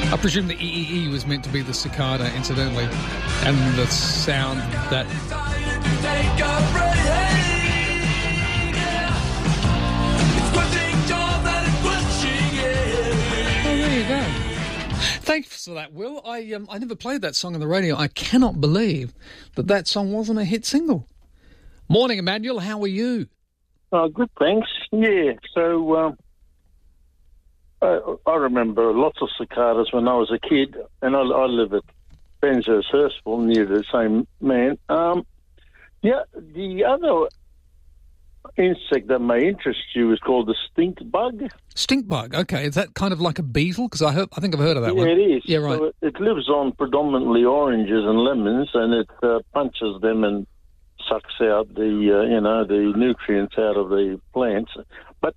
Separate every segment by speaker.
Speaker 1: I presume the EEE was meant to be the cicada, incidentally, and the sound that... Oh, there you go. Thanks for that, Will. I never played that song on the radio. I cannot believe that song wasn't a hit single. Morning, Emmanuel. How are you?
Speaker 2: Good, thanks. Yeah, so I remember lots of cicadas when I was a kid, and I live at Benzhurst-Hurstville, near the same man. Yeah, the other insect that may interest you is called the stink bug.
Speaker 1: Stink bug, okay. Is that kind of like a beetle? Because I think I've heard of that one.
Speaker 2: Yeah, it is.
Speaker 1: Yeah, right.
Speaker 2: So it lives on predominantly oranges and lemons, and it punches them and sucks out the nutrients out of the plants. But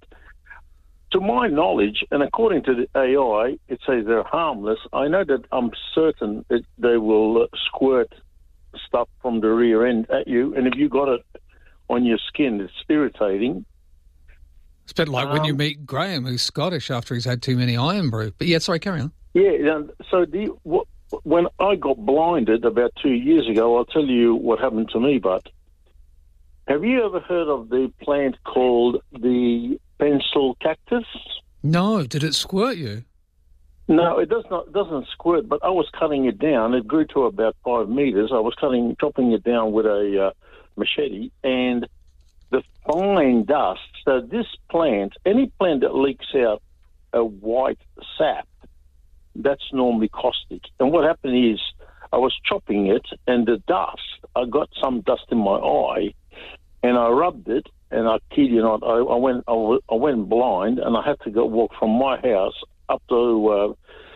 Speaker 2: to my knowledge, and according to the AI, it says they're harmless. I know that I'm certain that they will squirt stuff from the rear end at you, and if you got it on your skin, it's irritating.
Speaker 1: It's a bit like when you meet Graham, who's Scottish, after he's had too many Iron Brew. But yeah, sorry, carry on.
Speaker 2: Yeah, so when I got blinded about 2 years ago, I'll tell you what happened to me, but have you ever heard of the plant called the pencil cactus?
Speaker 1: No, did it squirt you?
Speaker 2: No, it doesn't squirt, but I was cutting it down. It grew to about 5 meters. I was chopping it down with a machete, and the fine dust. So this plant, any plant that leaks out a white sap, that's normally caustic. And what happened is I was chopping it, and the dust, I got some dust in my eye, and I rubbed it, and I kid you not, I went blind, and I had to go walk from my house up to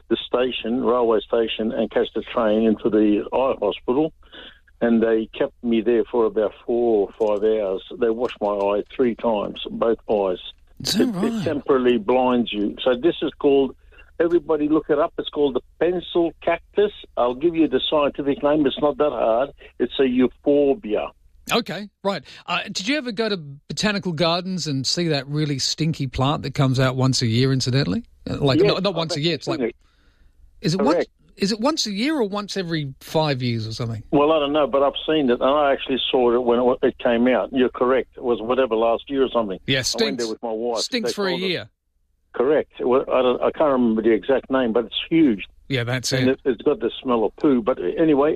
Speaker 2: the railway station, and catch the train into the eye hospital. And they kept me there for about 4 or 5 hours. They washed my eye 3 times, both eyes.
Speaker 1: Is that right?
Speaker 2: It temporarily blinds you. So this is called, everybody look it up, it's called the pencil cactus. I'll give you the scientific name. It's not that hard. It's a euphorbia.
Speaker 1: Okay, right. Did you ever go to botanical gardens and see that really stinky plant that comes out once a year, incidentally? Not once a year. It's like... Is it
Speaker 2: Correct.
Speaker 1: Is it once a year or once every 5 years or something?
Speaker 2: Well, I don't know, but I've seen it, and I actually saw it when it came out. You're correct. It was whatever, last year or something.
Speaker 1: Yeah,
Speaker 2: I went there with my wife.
Speaker 1: Stinks for a year.
Speaker 2: Correct. Well, I can't remember the exact name, but it's huge.
Speaker 1: Yeah, that's
Speaker 2: and
Speaker 1: it.
Speaker 2: It's got the smell of poo. But anyway,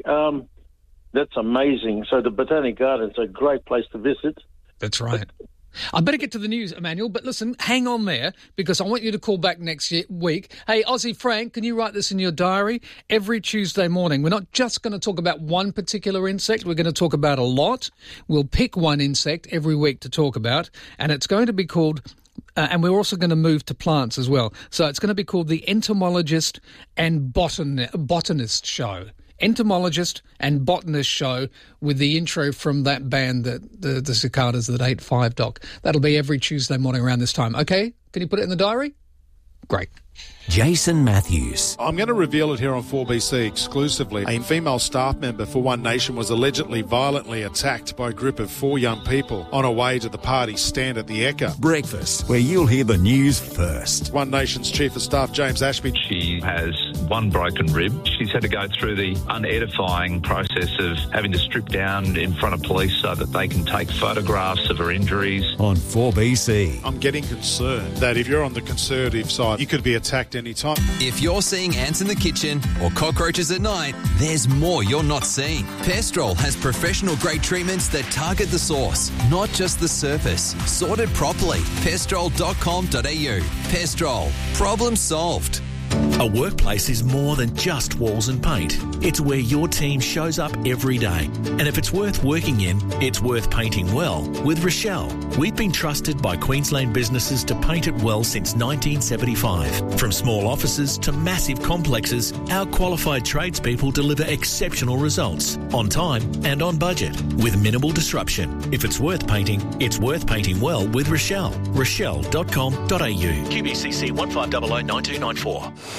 Speaker 2: that's amazing. So the Botanic Gardens are a great place to visit.
Speaker 1: That's right. I better get to the news, Emmanuel, but listen, hang on there, because I want you to call back next week. Hey, Aussie Frank, can you write this in your diary? Every Tuesday morning, we're not just going to talk about one particular insect, we're going to talk about a lot. We'll pick one insect every week to talk about, and it's going to be called... and we're also going to move to plants as well. So it's going to be called the Entomologist and Botanist Show. Entomologist and Botanist Show, with the intro from that band, the Cicadas that ate 5 Doc. That'll be every Tuesday morning around this time. Okay? Can you put it in the diary? Great.
Speaker 3: Jason Matthews.
Speaker 4: I'm going to reveal it here on 4BC exclusively. A female staff member for One Nation was allegedly violently attacked by a group of 4 young people on her way to the party stand at the Ekka.
Speaker 3: Breakfast, where you'll hear the news first.
Speaker 4: One Nation's Chief of Staff, James Ashby.
Speaker 5: She has 1 broken rib. She's had to go through the unedifying process of having to strip down in front of police so that they can take photographs of her injuries.
Speaker 3: On 4BC.
Speaker 4: I'm getting concerned that if you're on the Conservative side, you could be attacked anytime.
Speaker 6: If you're seeing ants in the kitchen or cockroaches at night, there's more you're not seeing. Pestrol has professional-grade treatments that target the source, not just the surface. Sorted properly. Pestrol.com.au. Pestrol. Problem solved.
Speaker 7: A workplace is more than just walls and paint. It's where your team shows up every day. And if it's worth working in, it's worth painting well with Rochelle. We've been trusted by Queensland businesses to paint it well since 1975. From small offices to massive complexes, our qualified tradespeople deliver exceptional results on time and on budget with minimal disruption. If it's worth painting well with Rochelle. Rochelle.com.au. QBCC 1500 9294.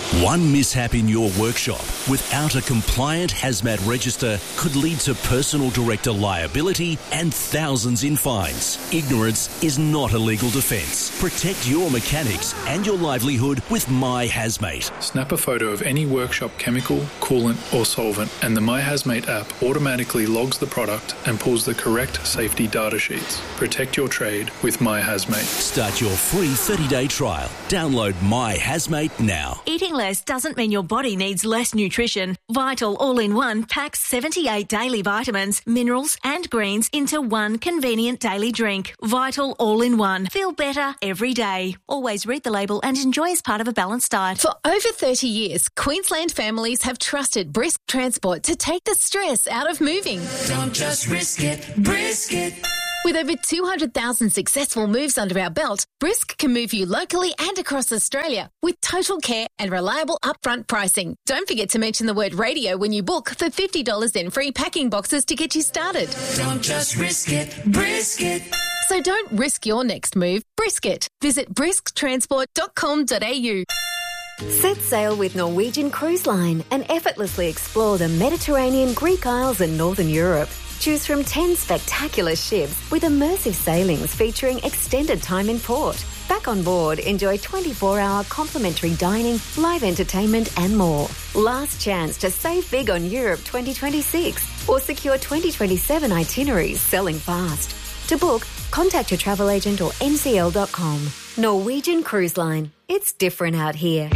Speaker 8: One mishap in your workshop without a compliant hazmat register could lead to personal director liability and thousands in fines. Ignorance is not a legal defence. Protect your mechanics and your livelihood with My Hazmate.
Speaker 9: Snap a photo of any workshop chemical, coolant or solvent and the My Hazmate app automatically logs the product and pulls the correct safety data sheets. Protect your trade with My Hazmate.
Speaker 8: Start your free 30-day trial. Download My Hazmate now.
Speaker 10: Eating less doesn't mean your body needs less nutrition. Vital All-in-One packs 78 daily vitamins, minerals and greens into one convenient daily drink. Vital All-in-One. Feel better every day. Always read the label and enjoy as part of a balanced diet.
Speaker 11: For over 30 years, Queensland families have trusted Brisk Transport to take the stress out of moving.
Speaker 12: Don't just risk it, brisk it.
Speaker 11: With over 200,000 successful moves under our belt, Brisk can move you locally and across Australia with total care and reliable upfront pricing. Don't forget to mention the word radio when you book for $50 in free packing boxes to get you started.
Speaker 12: Don't just risk it, brisk it.
Speaker 11: So don't risk your next move, brisk it. Visit brisktransport.com.au.
Speaker 13: Set sail with Norwegian Cruise Line and effortlessly explore the Mediterranean, Greek Isles and Northern Europe. Choose from 10 spectacular ships with immersive sailings featuring extended time in port. Back on board, enjoy 24-hour complimentary dining, live entertainment and more. Last chance to save big on Europe 2026 or secure 2027 itineraries selling fast. To book, contact your travel agent or ncl.com. Norwegian Cruise Line. It's different out here.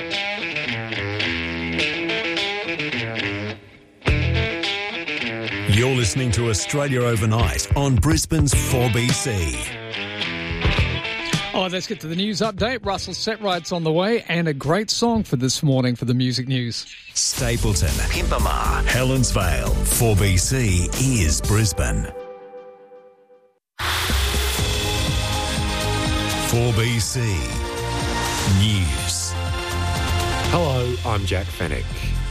Speaker 3: You're listening to Australia Overnight on Brisbane's 4BC.
Speaker 1: Oh, let's get to the news update. Russell Setright's on the way and a great song for this morning for the music news.
Speaker 3: Stapleton, Pimpama, Helensvale, 4BC is Brisbane. 4BC News.
Speaker 14: Hello, I'm Jack Fennick.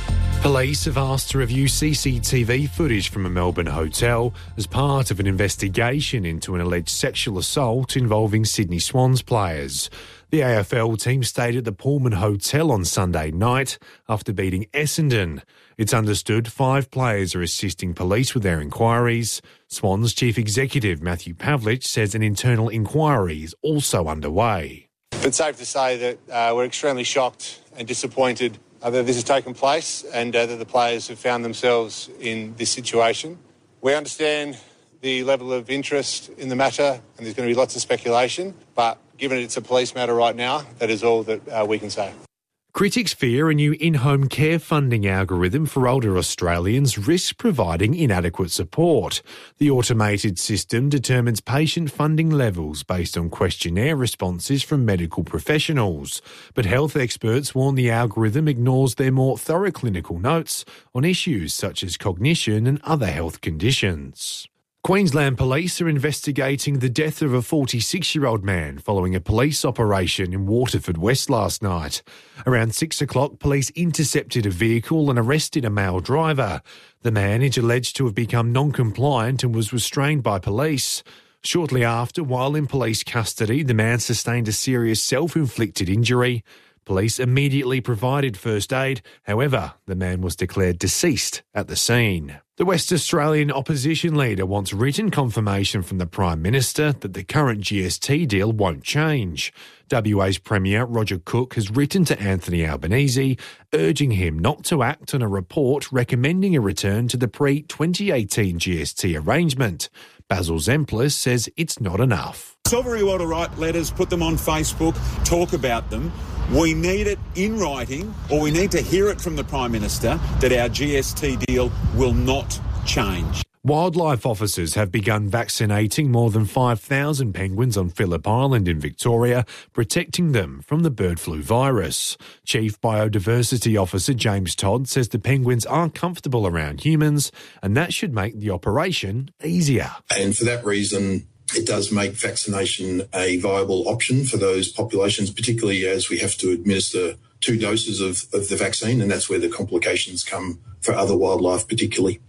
Speaker 14: Police have asked to review CCTV footage from a Melbourne hotel as part of an investigation into an alleged sexual assault involving Sydney Swans players. The AFL team stayed at the Pullman Hotel on Sunday night after beating Essendon. It's understood 5 players are assisting police with their inquiries. Swans Chief Executive Matthew Pavlich says an internal inquiry is also underway.
Speaker 15: It's safe to say that we're extremely shocked and disappointed that this has taken place and that the players have found themselves in this situation. We understand the level of interest in the matter and there's going to be lots of speculation, but given it's a police matter right now, that is all that we can say.
Speaker 14: Critics fear a new in-home care funding algorithm for older Australians risks providing inadequate support. The automated system determines patient funding levels based on questionnaire responses from medical professionals. But health experts warn the algorithm ignores their more thorough clinical notes on issues such as cognition and other health conditions. Queensland Police are investigating the death of a 46-year-old man following a police operation in Waterford West last night. Around 6 o'clock, police intercepted a vehicle and arrested a male driver. The man is alleged to have become non-compliant and was restrained by police. Shortly after, while in police custody, the man sustained a serious self-inflicted injury. Police immediately provided first aid. However, the man was declared deceased at the scene. The West Australian opposition leader wants written confirmation from the Prime Minister that the current GST deal won't change. WA's Premier Roger Cook has written to Anthony Albanese, urging him not to act on a report recommending a return to the pre-2018 GST arrangement. Basil Zemplis says it's not enough.
Speaker 16: It's all very well to write letters, put them on Facebook, talk about them. We need it in writing, or we need to hear it from the Prime Minister that our GST deal will not change.
Speaker 14: Wildlife officers have begun vaccinating more than 5,000 penguins on Phillip Island in Victoria, protecting them from the bird flu virus. Chief Biodiversity Officer James Todd says the penguins aren't comfortable around humans, and that should make the operation easier.
Speaker 17: And for that reason, it does make vaccination a viable option for those populations, particularly as we have to administer 2 doses of the vaccine, and that's where the complications come for other wildlife particularly.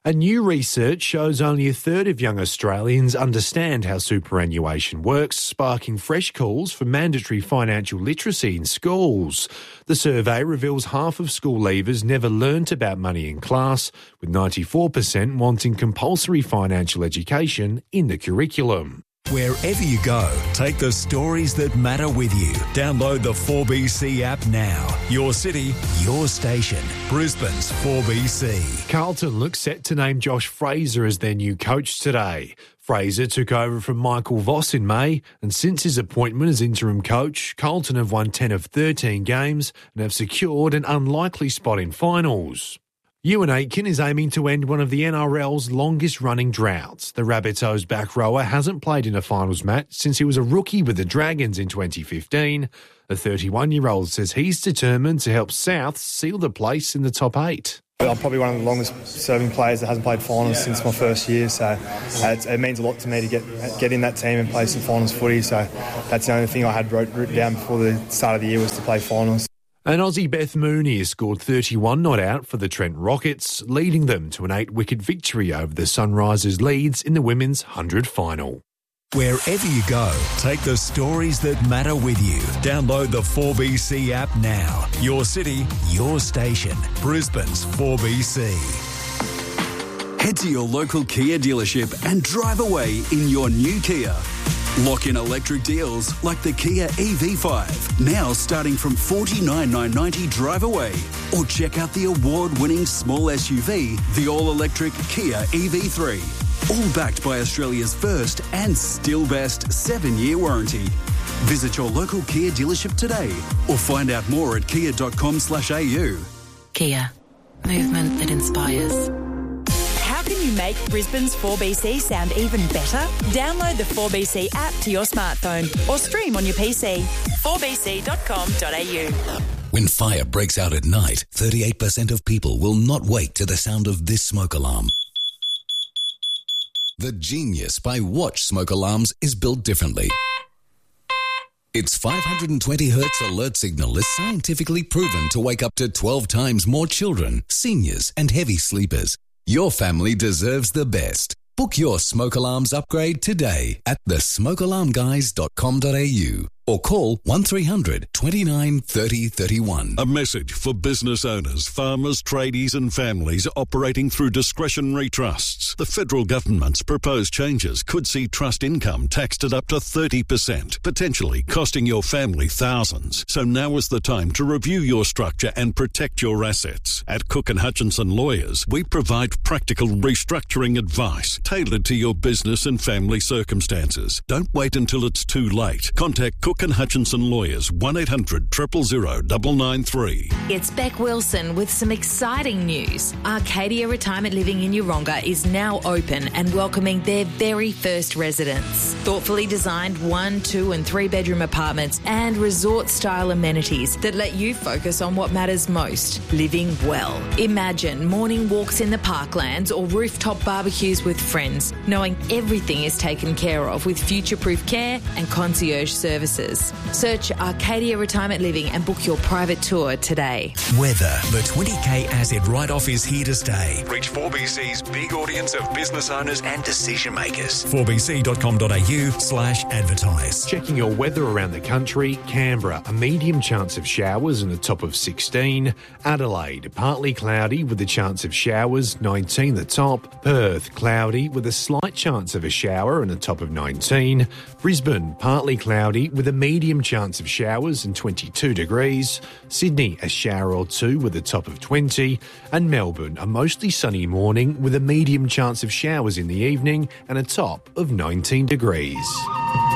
Speaker 14: A new research shows only a third of young Australians understand how superannuation works, sparking fresh calls for mandatory financial literacy in schools. The survey reveals half of school leavers never learnt about money in class, with 94% wanting compulsory financial education in the curriculum.
Speaker 3: Wherever you go, take the stories that matter with you. Download the 4BC app now. Your city, your station. Brisbane's 4BC.
Speaker 14: Carlton looks set to name Josh Fraser as their new coach today. Fraser took over from Michael Voss in May, and since his appointment as interim coach, Carlton have won 10 of 13 games and have secured an unlikely spot in finals. Ewan Aitken is aiming to end one of the NRL's longest-running droughts. The Rabbitohs back rower hasn't played in a finals match since he was a rookie with the Dragons in 2015. The 31-year-old says he's determined to help South seal the place in the top 8.
Speaker 18: I'm probably one of the longest-serving players that hasn't played finals since my first year, so it means a lot to me to get in that team and play some finals footy. So that's the only thing I had written down before the start of the year was to play finals.
Speaker 14: And Aussie Beth Mooney has scored 31 not out for the Trent Rockets, leading them to an 8-wicket victory over the Sunrisers Leeds in the women's 100 final.
Speaker 3: Wherever you go, take the stories that matter with you. Download the 4BC app now. Your city, your station. Brisbane's 4BC.
Speaker 19: Head to your local Kia dealership and drive away in your new Kia. Lock in electric deals like the Kia EV5, now starting from $49,990 drive away. Or check out the award-winning small SUV, the all-electric Kia EV3. All backed by Australia's first and still best 7-year warranty. Visit your local Kia dealership today or find out more at kia.com/au.
Speaker 20: Kia. Movement that inspires.
Speaker 21: How can you make Brisbane's 4BC sound even better? Download the 4BC app to your smartphone or stream on your PC. 4bc.com.au.
Speaker 22: When fire breaks out at night, 38% of people will not wake to the sound of this smoke alarm. The genius by Watch smoke alarms is built differently. Its 520 Hz alert signal is scientifically proven to wake up to 12 times more children, seniors, and heavy sleepers. Your family deserves the best. Book your smoke alarms upgrade today at thesmokealarmguys.com.au or call 1300 29 30 31.
Speaker 23: A message for business owners, farmers, tradies and families operating through discretionary trusts. The federal government's proposed changes could see trust income taxed at up to 30%, potentially costing your family thousands. So now is the time to review your structure and protect your assets. At Cook & Hutchinson Lawyers, we provide practical restructuring advice tailored to your business and family circumstances. Don't wait until it's too late. Contact Cook & Hutchinson Lawyers, 1800 000 993.
Speaker 24: It's Beck Wilson with some exciting news. Arcadia Retirement Living in Yeronga is now open and welcoming their very first residents. Thoughtfully designed 1, 2 and 3 bedroom apartments and resort-style amenities that let you focus on what matters most, living well. Imagine morning walks in the parklands or rooftop barbecues with friends, knowing everything is taken care of with future-proof care and concierge services. Search Arcadia Retirement Living and book your private tour today.
Speaker 3: Weather. The 20K asset write-off is here to stay.
Speaker 25: Reach 4BC's big audience of business owners and decision makers.
Speaker 3: 4bc.com.au/advertise.
Speaker 14: Checking your weather around the country. Canberra, a medium chance of showers and a top of 16. Adelaide, partly cloudy with a chance of showers, 19 the top. Perth, cloudy with a slight chance of a shower and a top of 19. Brisbane, partly cloudy with a medium chance of showers and 22 degrees. Sydney, a shower or two with a top of 20. And Melbourne, a mostly sunny morning with a medium chance of showers in the evening and a top of 19 degrees.